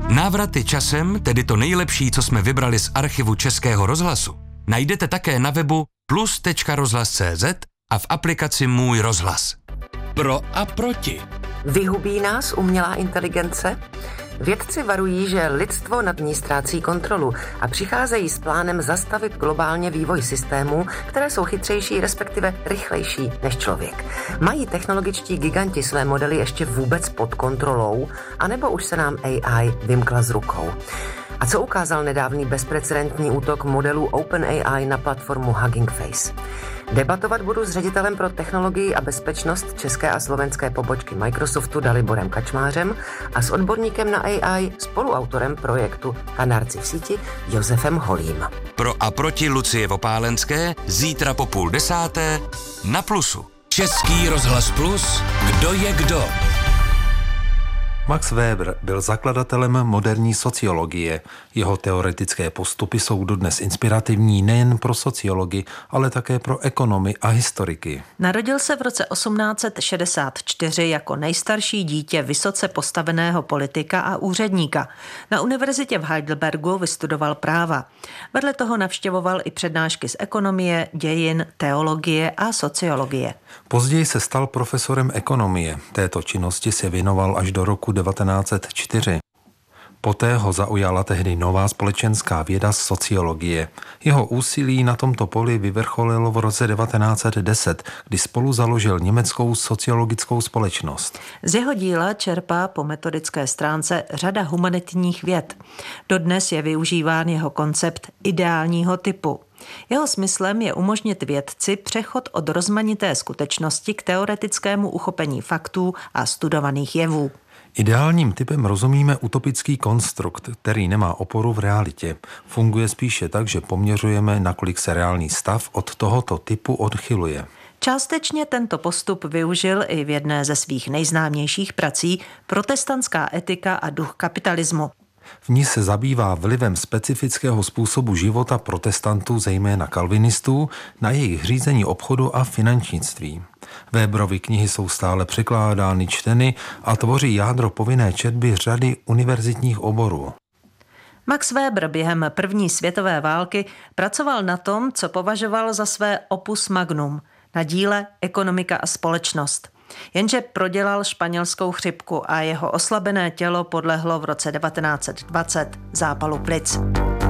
Návraty časem, tedy to nejlepší, co jsme vybrali z archivu Českého rozhlasu, najdete také na webu plus.rozhlas.cz a v aplikaci Můj rozhlas. Pro a proti. Vyhubí nás umělá inteligence? Vědci varují, že lidstvo nad ní ztrácí kontrolu a přicházejí s plánem zastavit globálně vývoj systémů, které jsou chytřejší, respektive rychlejší než člověk. Mají technologičtí giganti své modely ještě vůbec pod kontrolou, anebo už se nám AI vymkla z rukou? A co ukázal nedávný bezprecedentní útok modelů OpenAI na platformu Hugging Face? Debatovat budu s ředitelem pro technologii a bezpečnost české a slovenské pobočky Microsoftu Daliborem Kačmářem a s odborníkem na AI, spoluautorem projektu Kanárci v síti Josefem Holým. Pro a proti Lucie Vopálenské zítra po 9:30 na Plusu. Český rozhlas Plus, kdo je kdo? Max Weber byl zakladatelem moderní sociologie. Jeho teoretické postupy jsou dodnes inspirativní nejen pro sociology, ale také pro ekonomy a historiky. Narodil se v roce 1864 jako nejstarší dítě vysoce postaveného politika a úředníka. Na univerzitě v Heidelbergu vystudoval práva. Vedle toho navštěvoval i přednášky z ekonomie, dějin, teologie a sociologie. Později se stal profesorem ekonomie. Této činnosti se věnoval až do roku 1904. Poté ho zaujala tehdy nová společenská věda sociologie. Jeho úsilí na tomto poli vyvrcholilo v roce 1910, kdy spolu založil německou sociologickou společnost. Z jeho díla čerpá po metodické stránce řada humanitních věd. Dodnes je využíván jeho koncept ideálního typu. Jeho smyslem je umožnit vědci přechod od rozmanité skutečnosti k teoretickému uchopení faktů a studovaných jevů. Ideálním typem rozumíme utopický konstrukt, který nemá oporu v realitě. Funguje spíše tak, že poměřujeme, nakolik se reálný stav od tohoto typu odchyluje. Částečně tento postup využil i v jedné ze svých nejznámějších prací Protestantská etika a duch kapitalismu. V ní se zabývá vlivem specifického způsobu života protestantů, zejména kalvinistů, na jejich řízení obchodu a finančnictví. Weberovy knihy jsou stále překládány, čteny a tvoří jádro povinné četby řady univerzitních oborů. Max Weber během první světové války pracoval na tom, co považoval za své opus magnum, na díle Ekonomika a společnost. Jenže prodělal španělskou chřipku a jeho oslabené tělo podlehlo v roce 1920 zápalu plic.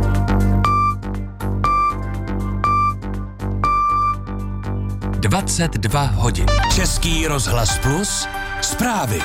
(22:00) Český rozhlas Plus, zprávy.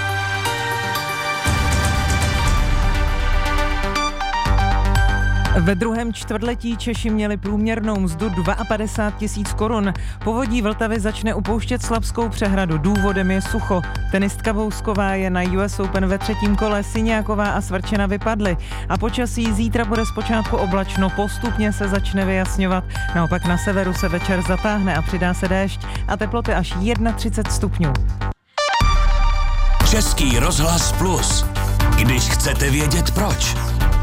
Ve druhém čtvrtletí Češi měli průměrnou mzdu 52 000 korun. Povodí Vltavy začne upouštět Slapskou přehradu. Důvodem je sucho. Tenistka Bousková je na US Open ve třetím kole, Syňáková a Svrčena vypadly. A počasí zítra bude zpočátku oblačno, postupně se začne vyjasňovat. Naopak na severu se večer zatáhne a přidá se déšť a teploty až 31 stupňů. Český rozhlas Plus. Když chcete vědět proč.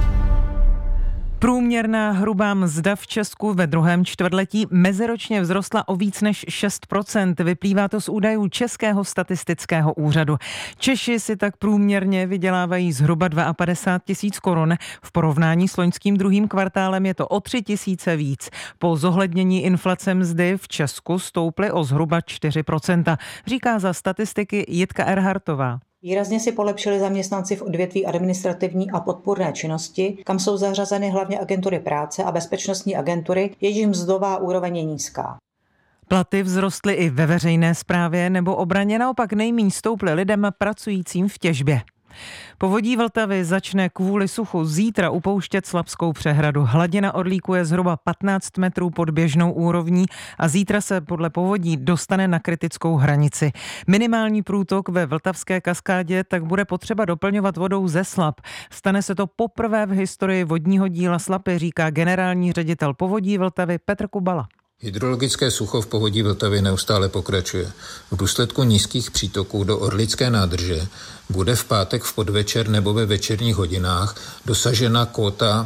Průměrná hrubá mzda v Česku ve druhém čtvrtletí meziročně vzrostla o víc než 6%. Vyplývá to z údajů Českého statistického úřadu. Češi si tak průměrně vydělávají zhruba 52 000 korun. V porovnání s loňským druhým kvartálem je to o 3 000 víc. Po zohlednění inflace mzdy v Česku stouply o zhruba 4%, říká za statistiky Jitka Erhartová. Výrazně si polepšili zaměstnanci v odvětví administrativní a podpůrné činnosti, kam jsou zařazeny hlavně agentury práce a bezpečnostní agentury, jejichž mzdová úroveň je nízká. Platy vzrostly i ve veřejné správě nebo obraně, naopak nejméně stouply lidem pracujícím v těžbě. Povodí Vltavy začne kvůli suchu zítra upouštět Slapskou přehradu. Hladina Orlíku je zhruba 15 metrů pod běžnou úrovní a zítra se podle povodí dostane na kritickou hranici. Minimální průtok ve Vltavské kaskádě tak bude potřeba doplňovat vodou ze Slap. Stane se to poprvé v historii vodního díla Slapy, říká generální ředitel Povodí Vltavy Petr Kubala. Hydrologické sucho v povodí Vltavy neustále pokračuje. V důsledku nízkých přítoků do Orlické nádrže bude v pátek v podvečer nebo ve večerních hodinách dosažena kóta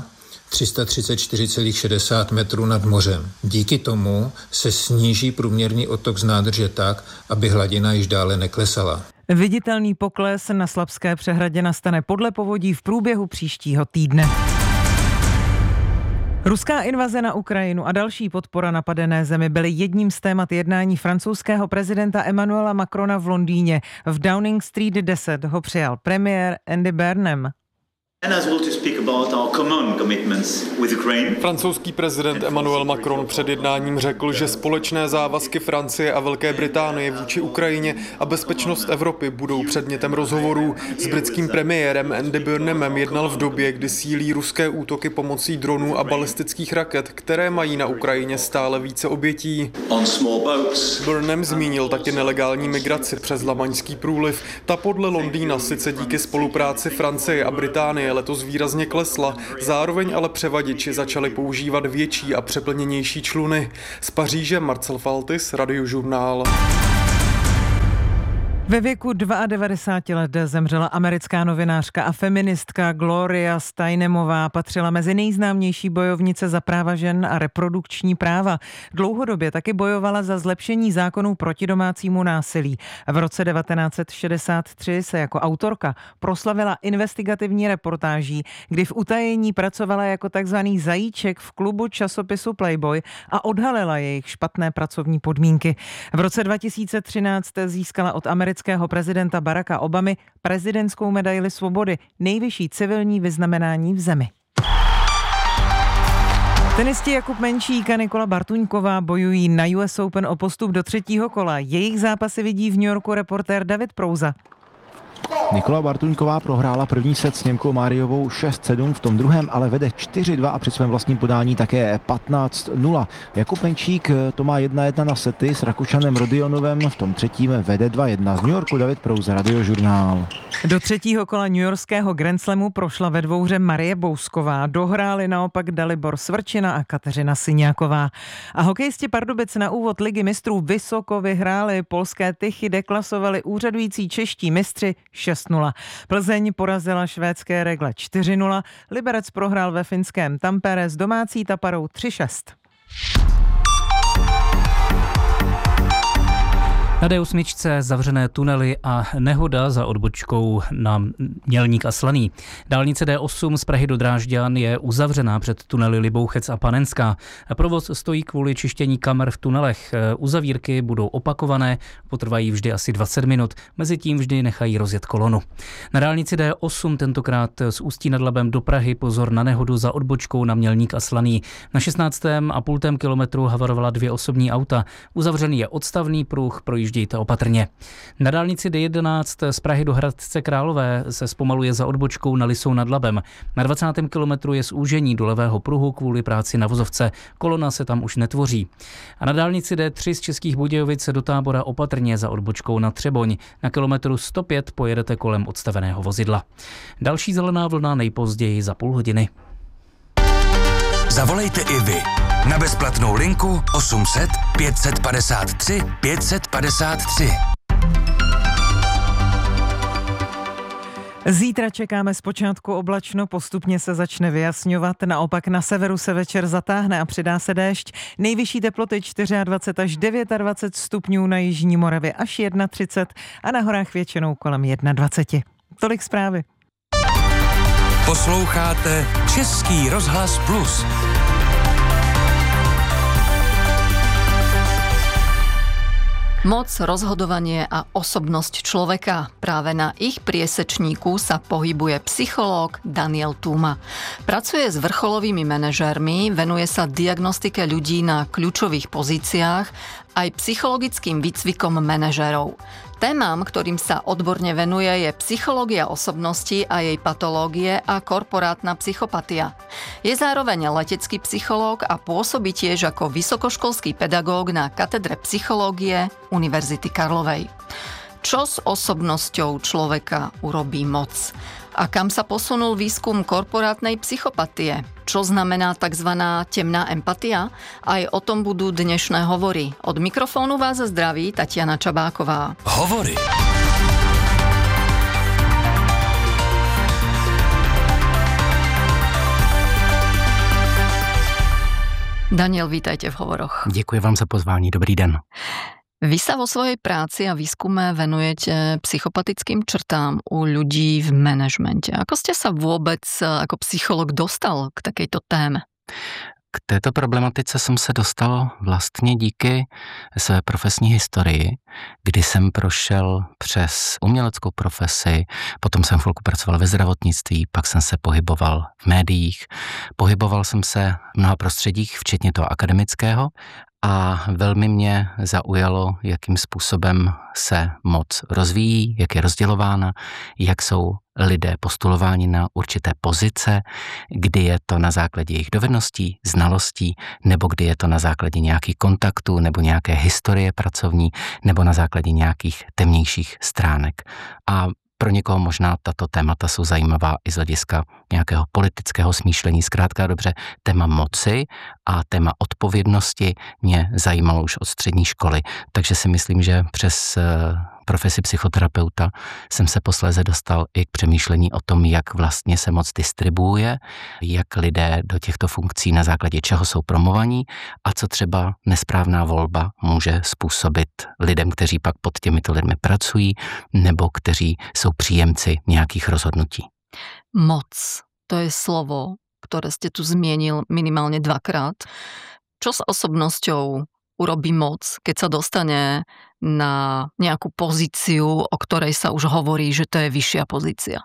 334,60 metrů nad mořem. Díky tomu se sníží průměrný odtok z nádrže tak, aby hladina již dále neklesala. Viditelný pokles na Slapské přehradě nastane podle povodí v průběhu příštího týdne. Ruská invaze na Ukrajinu a další podpora napadené zemi byly jedním z témat jednání francouzského prezidenta Emmanuela Macrona v Londýně. V Downing Street 10 ho přijal premiér Andy Burnham. Francouzský prezident Emmanuel Macron před jednáním řekl, že společné závazky Francie a Velké Británie vůči Ukrajině a bezpečnost Evropy budou předmětem rozhovorů. S britským premiérem Andy Burnhamem jednal v době, kdy sílí ruské útoky pomocí dronů a balistických raket, které mají na Ukrajině stále více obětí. Burnham zmínil taky nelegální migraci přes Lamaňský průliv. Ta podle Londýna sice díky spolupráci Francie a Británie letos výrazně klesla, zároveň ale převaděči začali používat větší a přeplněnější čluny. Z Paříže Marcel Faltis, Radiožurnál. Ve věku 92 let zemřela americká novinářka a feministka Gloria Steinemová. Patřila mezi nejznámější bojovnice za práva žen a reprodukční práva. Dlouhodobě taky bojovala za zlepšení zákonů proti domácímu násilí. V roce 1963 se jako autorka proslavila investigativní reportáží, kdy v utajení pracovala jako takzvaný zajíček v klubu časopisu Playboy a odhalila jejich špatné pracovní podmínky. V roce 2013 získala od amerického prezidenta Baracka Obamy prezidentskou medaili svobody, nejvyšší civilní vyznamenání v zemi. Tenisti Jakub Menšík a Nikola Bartuňková bojují na US Open o postup do třetího kola. Jejich zápasy vidí v New Yorku reportér David Prouza. Nikola Bartuňková prohrála první set s Němkou Máriovou 6-7, v tom druhém ale vede 4-2 a při svém vlastním podání také 15-0. Jakub Menšík to má 1-1 na sety s Rakušanem Rodionovem, v tom třetím vede 2-1. Z New Yorku David Prouza, Radiožurnál. Do třetího kola newyorského Grand Slamu prošla ve dvouhře Marie Bousková. Dohráli naopak Dalibor Svrčina a Kateřina Syňáková. A hokejisti Pardubic na úvod Ligy mistrů vysoko vyhráli. Polské Tychy deklasovali úřadující čeští mistři 6-0. Plzeň porazila švédské Regle 4-0. Liberec prohrál ve finském Tampere s domácí Taparou 3-6. Na D8 zavřené tunely a nehoda za odbočkou na Mělník a Slaný. Dálnice D8 z Prahy do Drážďan je uzavřená před tunely Libouchec a Panenská. Provoz stojí kvůli čištění kamer v tunelech. Uzavírky budou opakované, potrvají vždy asi 20 minut. Mezitím vždy nechají rozjet kolonu. Na dálnici D8 tentokrát z Ústí nad Labem do Prahy pozor na nehodu za odbočkou na Mělník a Slaný. Na 16,5 kilometru havarovala 2 osobní auta. Uzavřený je odstavný pruh, projíždějte opatrně. Na dálnici D11 z Prahy do Hradce Králové se zpomaluje za odbočkou na Lisou nad Labem. Na 20. kilometru je zúžení do levého pruhu kvůli práci na vozovce. Kolona se tam už netvoří. A na dálnici D3 z Českých Budějovic do Tábora opatrně za odbočkou na Třeboň. Na kilometru 105 pojedete kolem odstaveného vozidla. Další zelená vlna nejpozději za půl hodiny. Zavolejte i vy na bezplatnou linku 800 553 553. Zítra čekáme zpočátku oblačno, postupně se začne vyjasňovat, naopak na severu se večer zatáhne a přidá se déšť. Nejvyšší teploty 24 až 29 stupňů, na jižní Moravě až 31 a na horách většinou kolem 21. Tolik zprávy. Posloucháte Český rozhlas Plus. Moc, rozhodovanie a osobnosť človeka. Práve na ich priesečníku sa pohybuje psychológ Daniel Túma. Pracuje s vrcholovými manažérmi, venuje sa diagnostike ľudí na kľúčových pozíciách aj psychologickým výcvikom manažérov. Témam, ktorým sa odborne venuje, je psychológia osobnosti a jej patológie a korporátna psychopatia. Je zároveň letecký psychológ a pôsobí tiež ako vysokoškolský pedagóg na katedre psychológie Univerzity Karlovej. Čo s osobnosťou človeka urobí moc? A kam sa posunul výskum korporátnej psychopatie? Čo znamená tzv. Temná empatia? Aj o tom budú dnešné hovory. Od mikrofónu vás zdraví Tatiana Čabáková. Hovory. Daniel, vítajte v hovoroch. Děkuji vám za pozvání, dobrý den. Vy sa vo svojej práci a výskume venujete psychopatickým črtám u ľudí v manažmente. Ako ste sa vôbec ako psycholog dostal k takejto téme? K této problematice jsem se dostal vlastně díky své profesní historii, kdy jsem prošel přes uměleckou profesi, potom jsem chvilku pracoval ve zdravotnictví, pak jsem se pohyboval v médiích, pohyboval jsem se v mnoha prostředích, včetně toho akademického, a velmi mě zaujalo, jakým způsobem se moc rozvíjí, jak je rozdělována, jak jsou lidé postulováni na určité pozice, kdy je to na základě jejich dovedností, znalostí, nebo kdy je to na základě nějakých kontaktů, nebo nějaké historie pracovní, nebo na základě nějakých temnějších stránek. A pro někoho možná tato témata jsou zajímavá i z hlediska nějakého politického smýšlení. Zkrátka dobře, téma moci a téma odpovědnosti mě zajímalo už od střední školy. Takže si myslím, že přes profesi psychoterapeuta jsem se posléze dostal i k přemýšlení o tom, jak vlastně se moc distribuuje, jak lidé do těchto funkcí na základě čeho jsou promovaní a co třeba nesprávná volba může způsobit lidem, kteří pak pod těmito lidmi pracují nebo kteří jsou příjemci nějakých rozhodnutí. Moc, to je slovo, ktoré ste tu zmienil minimálne dvakrát. Čo s osobnosťou urobí moc, keď sa dostane na nejakú pozíciu, o ktorej sa už hovorí, že to je vyššia pozícia?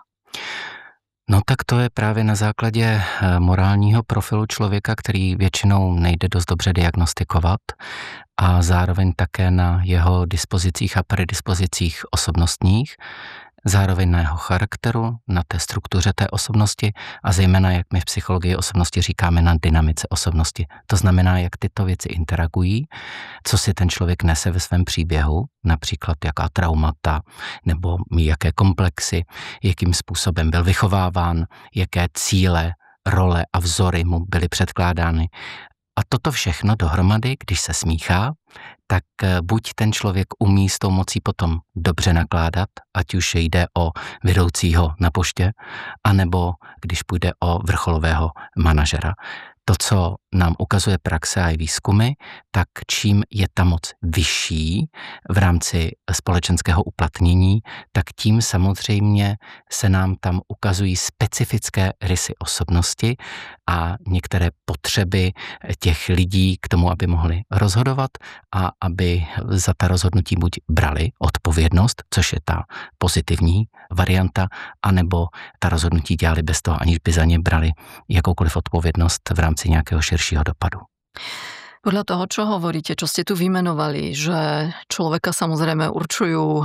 No tak to je právě na základě morálního profilu člověka, který většinou nejde dost dobře diagnostikovat a zároveň také na jeho dispozicích a predispozicích osobnostních, zároveň na jeho charakteru, na té struktuře té osobnosti a zejména, jak my v psychologii osobnosti říkáme, na dynamice osobnosti. To znamená, jak tyto věci interagují, co si ten člověk nese ve svém příběhu, například jaká traumata nebo jaké komplexy, jakým způsobem byl vychováván, jaké cíle, role a vzory mu byly předkládány. A toto všechno dohromady, když se smíchá, tak buď ten člověk umí s tou mocí potom dobře nakládat, ať už jde o vedoucího na poště, anebo když půjde o vrcholového manažera. To, co nám ukazuje praxe a i výzkumy, tak čím je ta moc vyšší v rámci společenského uplatnění, tak tím samozřejmě se nám tam ukazují specifické rysy osobnosti a některé potřeby těch lidí k tomu, aby mohli rozhodovat a aby za ta rozhodnutí buď brali odpovědnost, což je ta pozitivní varianta, anebo ta rozhodnutí dělali bez toho, aniž by za ně brali jakoukoliv odpovědnost v rámci nějakého širšího dopadu. Podľa toho, čo hovoríte, čo ste tu vymenovali, že človeka samozrejme určujú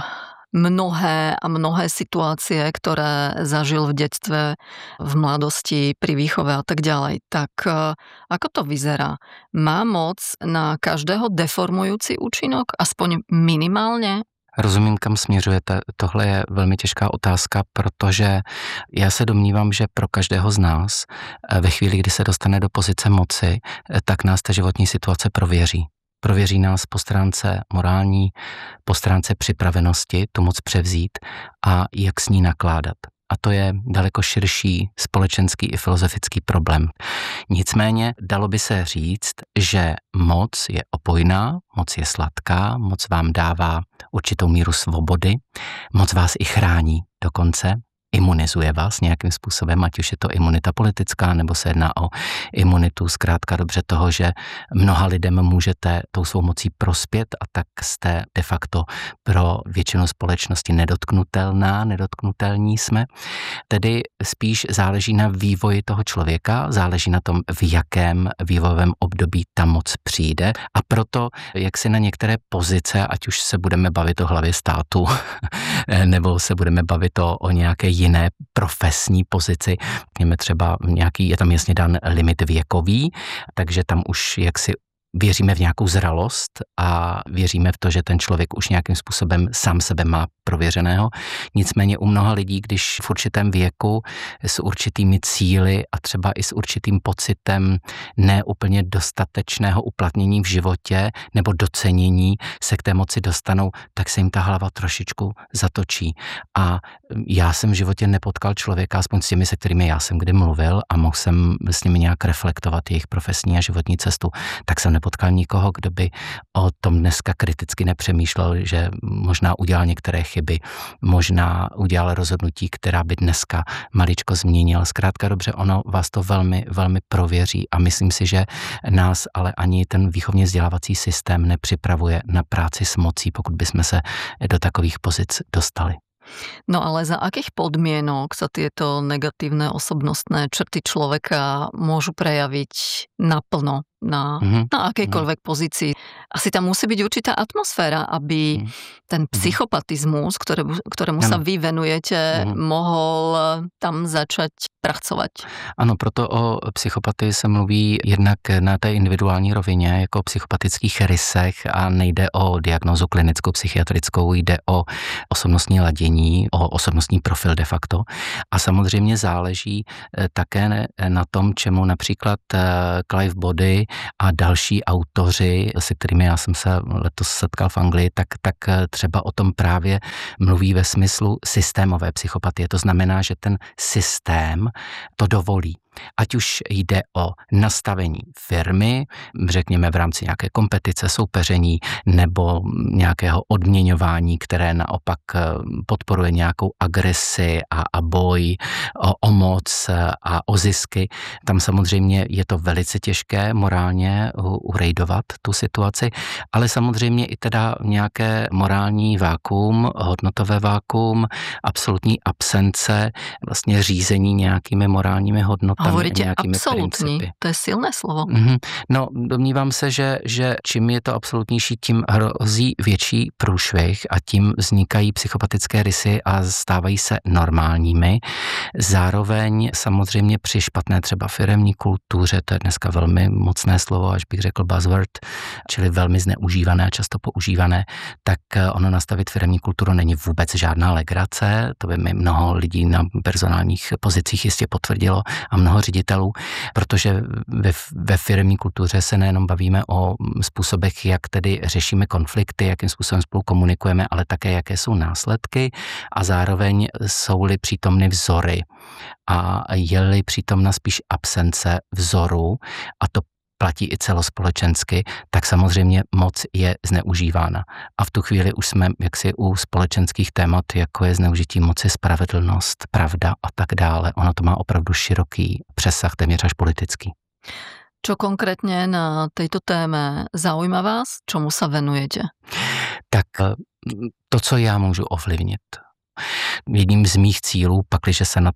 mnohé situácie, ktoré zažil v detstve, v mladosti, pri výchove a tak ďalej. Tak ako to vyzerá? Má moc na každého deformujúci účinok, aspoň minimálne? Rozumím, kam směřujete. Tohle je velmi těžká otázka, protože já se domnívám, že pro každého z nás ve chvíli, kdy se dostane do pozice moci, tak nás ta životní situace prověří. Prověří nás po stránce morální, po stránce připravenosti tu moc převzít a jak s ní nakládat. A to je daleko širší společenský i filozofický problém. Nicméně dalo by se říct, že moc je opojná, moc je sladká, moc vám dává určitou míru svobody, moc vás i chrání dokonce, imunizuje vás nějakým způsobem, ať už je to imunita politická, nebo se jedná o imunitu zkrátka dobře toho, že mnoha lidem můžete tou svou mocí prospět a tak jste de facto pro většinu společnosti nedotknutelní jsme. Tedy spíš záleží na vývoji toho člověka, záleží na tom, v jakém vývojovém období ta moc přijde a proto, jak si na některé pozice, ať už se budeme bavit o hlavě státu, nebo se budeme bavit o nějaké jiné profesní pozici, řekněme třeba je tam jasně dán limit věkový, takže tam už jaksi věříme v nějakou zralost a věříme v to, že ten člověk už nějakým způsobem sám sebe má prověřeného. Nicméně u mnoha lidí, když v určitém věku s určitými cíli a třeba i s určitým pocitem neúplně dostatečného uplatnění v životě nebo docenění se k té moci dostanou, tak se jim ta hlava trošičku zatočí. A já jsem v životě nepotkal člověka, aspoň s těmi, se kterými já jsem kdy mluvil a mohl jsem s nimi nějak reflektovat jejich profesní a životní cestu, tak jsem nepotkal nikoho, kdo by o tom dneska kriticky nepřemýšlel, že možná udělal některé chyby, možná udělal rozhodnutí, která by dneska maličko změnil. Zkrátka dobře, ono vás to velmi, velmi prověří a myslím si, že nás ale ani ten výchovně vzdělávací systém nepřipravuje na práci s mocí, pokud bychom se do takových pozic dostali. No ale za akých podmienok sa tieto negatívne osobnostné črty človeka môžu prejaviť naplno na akejkoľvek pozícii? Asi tam musí byť určitá atmosféra, aby ten psychopatizmus, ktorému sa vy venujete, mohol tam začať pracovat. Ano, proto o psychopatii se mluví jednak na té individuální rovině, jako o psychopatických rysech a nejde o diagnózu klinickou, psychiatrickou, jde o osobnostní ladění, o osobnostní profil de facto. A samozřejmě záleží také na tom, čemu například Clive Body a další autoři, se kterými já jsem se letos setkal v Anglii, tak třeba o tom právě mluví ve smyslu systémové psychopatie. To znamená, že ten systém to dovolí. Ať už jde o nastavení firmy, řekněme v rámci nějaké kompetice, soupeření nebo nějakého odměňování, které naopak podporuje nějakou agresi a boj o moc a o zisky. Tam samozřejmě je to velice těžké morálně urejdovat tu situaci, ale samozřejmě i teda nějaké morální vákuum, hodnotové vákuum, absolutní absence vlastně řízení nějakými morálními hodnotami. Hovoríte absolútny, to je silné slovo. No, domnívám se, že čím je to absolutnější, tím hrozí větší průšvih a tím vznikají psychopatické rysy a stávají se normálními. Zároveň samozřejmě při špatné třeba firemní kultuře, to je dneska velmi mocné slovo, až bych řekl buzzword, čili velmi zneužívané a často používané, tak ono nastavit firemní kulturu není vůbec žádná legrace, to by mi mnoho lidí na personálních pozicích jistě potvrdilo a mnoho ředitelů, protože ve firemní kultuře se nejenom bavíme o způsobech, jak tedy řešíme konflikty, jakým způsobem spolu komunikujeme, ale také jaké jsou následky a zároveň jsou-li přítomny vzory a je-li přítomna spíš absence vzoru a to platí i celospolečensky, tak samozřejmě moc je zneužívána. A v tu chvíli už jsme jaksi u společenských témat, jako je zneužití moci, spravedlnost, pravda a tak dále. Ono to má opravdu široký přesah, téměř až politický. Čo konkrétne na tejto téme zaujíma vás? Čomu sa venujete? Tak to, co já můžu ovlivnit. Jedním z mých cílů, pakliže se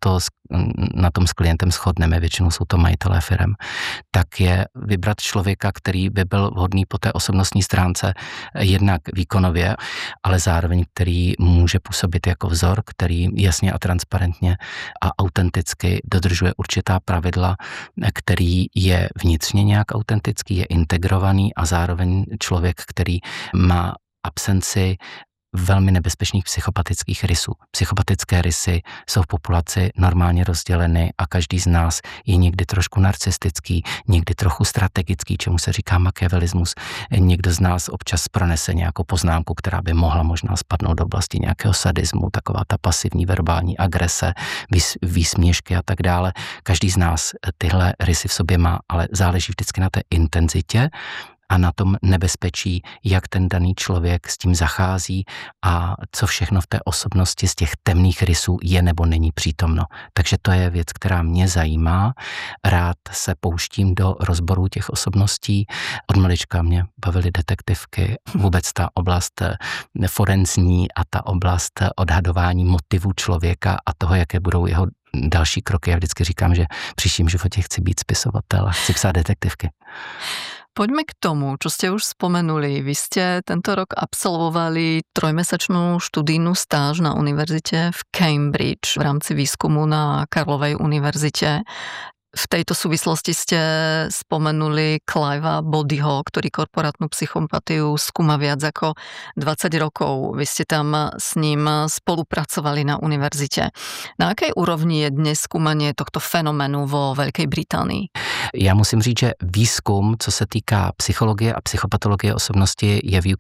na tom s klientem shodneme, většinou jsou to majitelé firem, tak je vybrat člověka, který by byl vhodný po té osobnostní stránce jednak výkonově, ale zároveň který může působit jako vzor, který jasně a transparentně a autenticky dodržuje určitá pravidla, který je vnitřně nějak autentický, je integrovaný a zároveň člověk, který má absenci velmi nebezpečných psychopatických rysů. Psychopatické rysy jsou v populaci normálně rozděleny a každý z nás je někdy trošku narcistický, někdy trochu strategický, čemu se říká machiavelismus. Někdo z nás občas pronese nějakou poznámku, která by mohla možná spadnout do oblasti nějakého sadismu, taková ta pasivní verbální agrese, výsměšky a tak dále. Každý z nás tyhle rysy v sobě má, ale záleží vždycky na té intenzitě a na tom nebezpečí, jak ten daný člověk s tím zachází a co všechno v té osobnosti z těch temných rysů je nebo není přítomno. Takže to je věc, která mě zajímá. Rád se pouštím do rozboru těch osobností. Od malička mě bavily detektivky, vůbec ta oblast forenzní a ta oblast odhadování motivů člověka a toho, jaké budou jeho další kroky. Já vždycky říkám, že v příštím životě chci být spisovatel a chci psát detektivky. Poďme k tomu, čo ste už spomenuli. Vy ste tento rok absolvovali 3-mesačnú študijnú stáž na univerzite v Cambridge v rámci výskumu na Karlovej univerzite. V tejto súvislosti ste spomenuli Clivea Bodyho, ktorý korporátnu psychopatiu skúma viac ako 20 rokov. Vy ste tam s ním spolupracovali na univerzite. Na akej úrovni je dnes skúmanie tohto fenoménu vo Veľkej Británii? Já musím říct, že výzkum, co se týká psychologie a psychopatologie osobnosti, je v UK na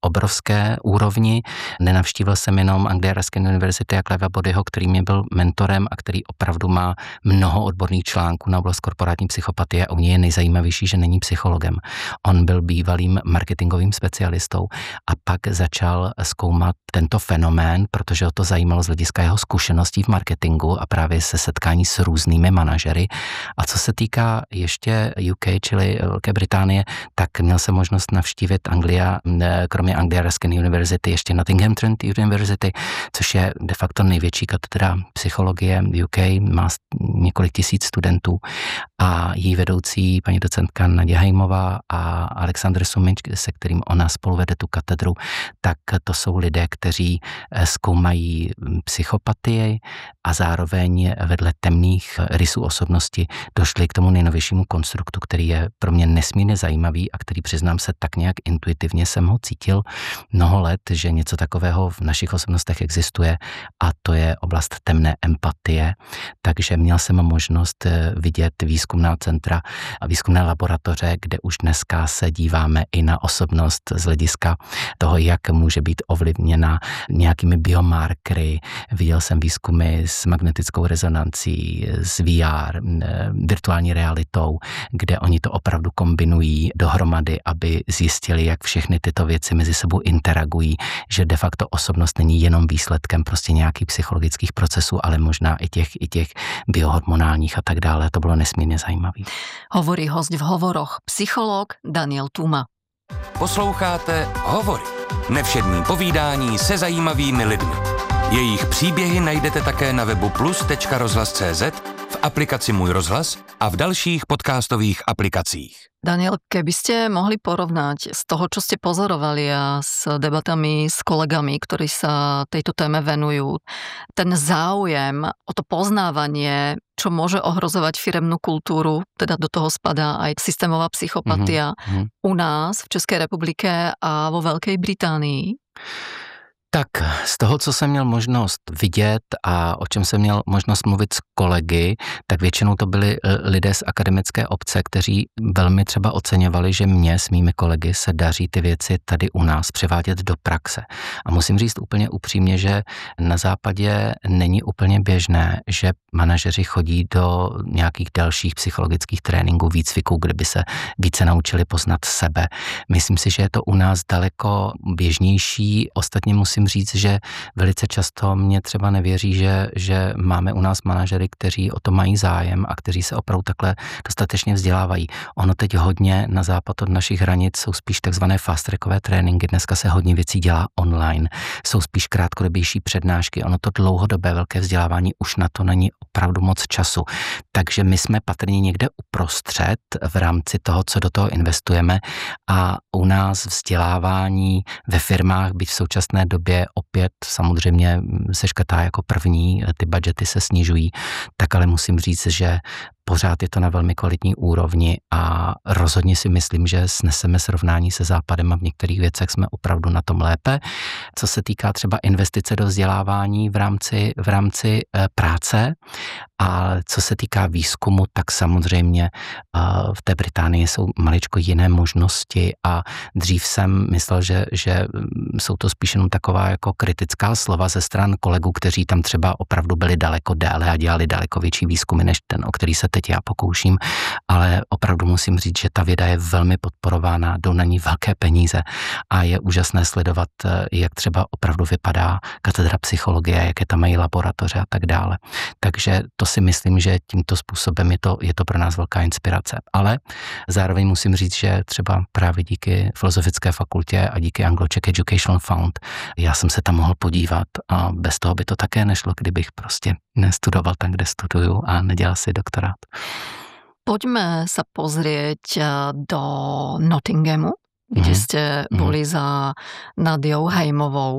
obrovské úrovni. Nenavštívil jsem jenom Anglia Ruskin University a Cliva Bodyho, který mě byl mentorem a který opravdu má mnoho odborných článků na oblast korporátní psychopatie a u něj je nejzajímavější, že není psychologem. On byl bývalým marketingovým specialistou a pak začal zkoumat tento fenomén, protože ho to zajímalo z hlediska jeho zkušeností v marketingu a právě se setkání s různými manažery. A co se týká ještě UK, čili Velké Británie, tak měl jsem možnost navštívit Anglia, kromě Anglia Ruskin University, ještě Nottingham Trent University, což je de facto největší katedra psychologie UK, má několik tisíc studentů a její vedoucí paní docentka Naděja Hejmová a Alexandr Sumič, se kterým ona spolu vede tu katedru, tak to jsou lidé, kteří zkoumají psychopatii a zároveň vedle temných rysů osobnosti došli k tomu nejnovějšímu konstruktu, který je pro mě nesmírně zajímavý a který, přiznám se, tak nějak intuitivně jsem ho cítil mnoho let, že něco takového v našich osobnostech existuje a to je oblast temné empatie. Takže měl jsem možnost vidět výzkumná centra a výzkumné laboratoře, kde už dneska se díváme i na osobnost z hlediska toho, jak může být ovlivněna nějakými biomarkery. Viděl jsem výzkumy s magnetickou rezonancí, s VR, virtuální realitou, kde oni to opravdu kombinují dohromady, aby zjistili, jak všechny tyto věci mezi sebou interagují, že de facto osobnost není jenom výsledkem prostě nějakých psychologických procesů, ale možná i těch biohormonálních a tak dále. To bylo nesmírně zajímavé. Hovorí host v Hovoroch, psycholog Daniel Tuma. Posloucháte Hovory. Nevšední povídání se zajímavými lidmi. Jejich příběhy najdete také na webu plus.rozhlas.cz, v aplikaci Můj rozhlas a v dalších podcastových aplikacích. Daniel, keby ste mohli porovnať z toho, čo ste pozorovali a s debatami s kolegami, ktorí sa tejto téme venujú, ten záujem o to poznávanie, čo môže ohrozovať firemnú kultúru, teda do toho spadá aj systémová psychopatia u nás v Českej republike a vo Veľkej Británii? Tak z toho, co jsem měl možnost vidět a o čem jsem měl možnost mluvit s kolegy, tak většinou to byli lidé z akademické obce, kteří velmi třeba oceňovali, že mě s mými kolegy se daří ty věci tady u nás převádět do praxe. A musím říct úplně upřímně, že na západě není úplně běžné, že manažeři chodí do nějakých dalších psychologických tréninků, výcviků, kde by se více naučili poznat sebe. Myslím si, že je to u nás daleko běžnější. Ostatně musím říct, že velice často mě třeba nevěří, že máme u nás manažery, kteří o to mají zájem a kteří se opravdu takhle dostatečně vzdělávají. Ono teď hodně na západ od našich hranic jsou spíš takzvané fast trackové tréninky. Dneska se hodně věcí dělá online. Jsou spíš krátkodobější přednášky. Ono to dlouhodobé velké vzdělávání už na to není opravdu moc času. Takže my jsme patrně někde uprostřed v rámci toho, co do toho investujeme a u nás vzdělávání ve firmách, byť v současné době opět samozřejmě se škrtá jako první, ty budžety se snižují, tak ale musím říct, že pořád je to na velmi kvalitní úrovni a rozhodně si myslím, že sneseme srovnání se Západem a v některých věcech jsme opravdu na tom lépe. Co se týká třeba investice do vzdělávání v rámci práce a co se týká výzkumu, tak samozřejmě v té Británii jsou maličko jiné možnosti a dřív jsem myslel, že jsou to spíš jenom taková jako kritická slova ze stran kolegů, kteří tam třeba opravdu byli daleko déle a dělali daleko větší výzkumy než ten, o který se teď já pokouším, ale opravdu musím říct, že ta věda je velmi podporována, jdou na ní velké peníze a je úžasné sledovat, jak třeba opravdu vypadá katedra psychologie, jaké tam mají laboratoře a tak dále. Takže to si myslím, že tímto způsobem je to pro nás velká inspirace. Ale zároveň musím říct, že třeba právě díky Filozofické fakultě a díky Anglo-Czech Educational Fund já jsem se tam mohl podívat a bez toho by to také nešlo, kdybych prostě nestudoval tam, kde studuju a nedělal si doktorát. Poďme sa pozrieť do Nottinghamu, kde ste boli za Nadiou Hejmovou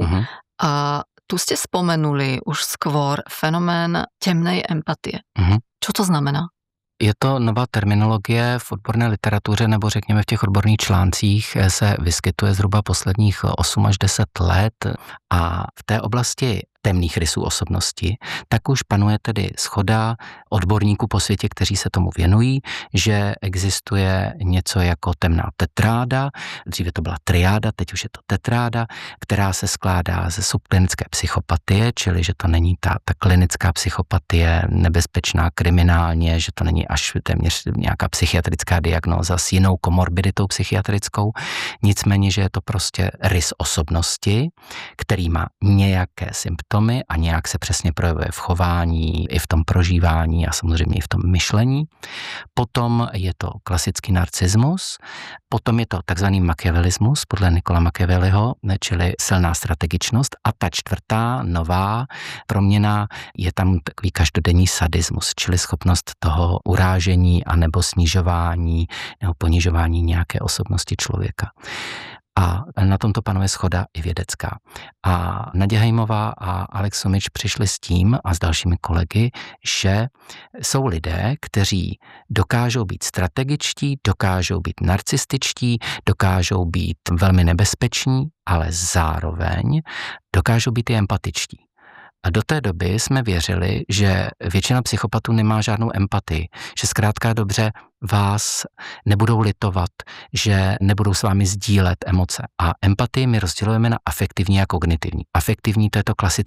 a tu ste spomenuli už skôr fenomén temnej empatie. Čo to znamená? Je to nová terminologie v odborné literatuře nebo řekněme v těch odborných článcích se vyskytuje zhruba posledních 8 až 10 let a v té oblasti temných rysů osobnosti, tak už panuje tedy shoda odborníků po světě, kteří se tomu věnují, že existuje něco jako temná tetráda, dříve to byla triáda, teď už je to tetráda, která se skládá ze subklinické psychopatie, čili že to není ta klinická psychopatie nebezpečná kriminálně, že to není až téměř nějaká psychiatrická diagnóza s jinou komorbiditou psychiatrickou, nicméně, že je to prostě rys osobnosti, který má nějaké symptomy a nějak se přesně projevuje v chování, i v tom prožívání a samozřejmě i v tom myšlení. Potom je to klasický narcismus, potom je to takzvaný machiavelismus podle Niccola Machiavelliho, čili silná strategičnost, a ta čtvrtá nová proměna je tam takový každodenní sadismus, čili schopnost toho urážení anebo snižování nebo ponižování nějaké osobnosti člověka. A na tomto panuje shoda i vědecká. A Naděja Hejmová a Alex Somič přišli s tím a s dalšími kolegy, že jsou lidé, kteří dokážou být strategičtí, dokážou být narcističtí, dokážou být velmi nebezpeční, ale zároveň dokážou být i empatičtí. A do té doby jsme věřili, že většina psychopatů nemá žádnou empatii, že zkrátka dobře vás nebudou litovat, že nebudou s vámi sdílet emoce. A empatii my rozdělujeme na afektivní a kognitivní. Afektivní, to je to klasické